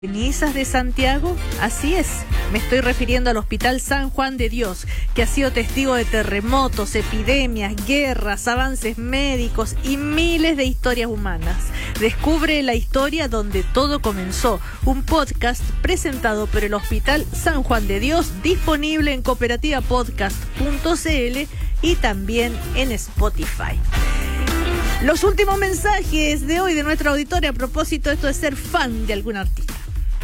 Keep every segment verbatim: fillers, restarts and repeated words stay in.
¿Cenizas de Santiago? Así es, me estoy refiriendo al Hospital San Juan de Dios, que ha sido testigo de terremotos, epidemias, guerras, avances médicos y miles de historias humanas. Descubre la historia donde todo comenzó, un podcast presentado por el Hospital San Juan de Dios, disponible en cooperativa podcast punto c l y también en Spotify. Los últimos mensajes de hoy de nuestra auditoria a propósito de esto de ser fan de algún artista.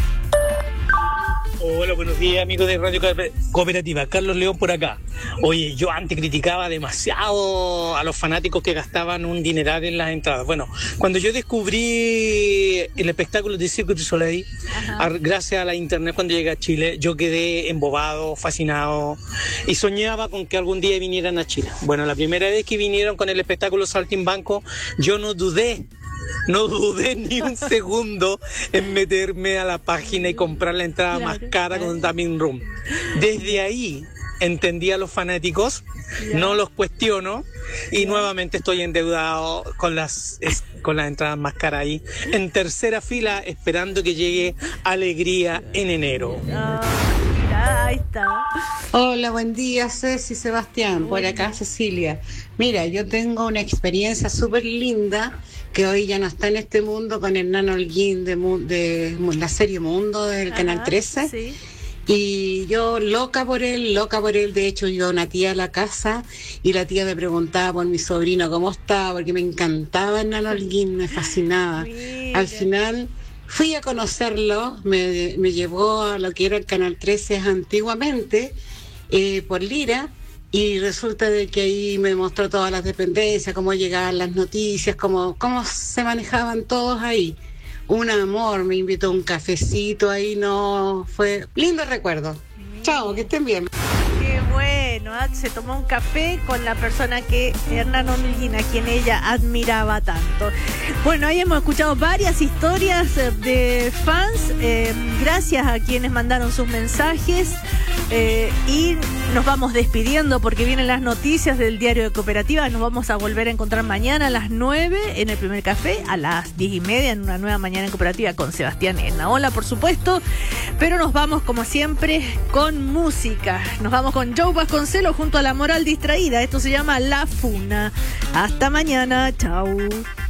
Hola, buenos días, amigos de Radio Cooperativa. Carlos León por acá. Oye, yo antes criticaba demasiado a los fanáticos que gastaban un dineral en las entradas. Bueno, cuando yo descubrí el espectáculo de Cirque du Soleil, a, gracias a la internet cuando llegué a Chile, yo quedé embobado, fascinado y soñaba con que algún día vinieran a Chile. Bueno, la primera vez que vinieron con el espectáculo Saltimbanco, yo no dudé. No dudé ni un segundo en meterme a la página y comprar la entrada claro, más cara claro. con Daming Room. Desde ahí entendí a los fanáticos, yeah. no los cuestiono y yeah. nuevamente estoy endeudado con las, es, con las entradas más caras ahí, en tercera fila esperando que llegue Alegría en enero. Oh, mira, ahí está. Hola, buen día, Ceci, Sebastián, por acá Cecilia. Mira, yo tengo una experiencia súper linda que hoy ya no está en este mundo con Hernán Holguín de, de, de la serie Mundo del Ajá, Canal trece. Sí. Y yo loca por él, loca por él. De hecho, yo una tía a la casa y la tía me preguntaba por mi sobrino cómo estaba, porque me encantaba Hernán Holguín, me fascinaba. Mira. Al final fui a conocerlo, me, me llevó a lo que era el Canal trece antiguamente, eh, por Lira. Y resulta de que ahí me mostró todas las dependencias, cómo llegaban las noticias, cómo, cómo se manejaban todos ahí. Un amor, me invitó a un cafecito ahí, no, fue lindo recuerdo. Sí. Chao, que estén bien. Qué bueno, ¿eh? Se tomó un café con la persona que Hernán Holguín, a quien ella admiraba tanto. Bueno, ahí hemos escuchado varias historias de fans, eh, gracias a quienes mandaron sus mensajes. Eh, y nos vamos despidiendo porque vienen las noticias del diario de Cooperativa. Nos vamos a volver a encontrar mañana a las nueve en el primer café, a las diez y media en una nueva mañana en Cooperativa con Sebastián Enaola, por supuesto. Pero nos vamos como siempre con música. Nos vamos con Joe Vasconcelos junto a La Moral Distraída. Esto se llama La Funa. Hasta mañana, chau.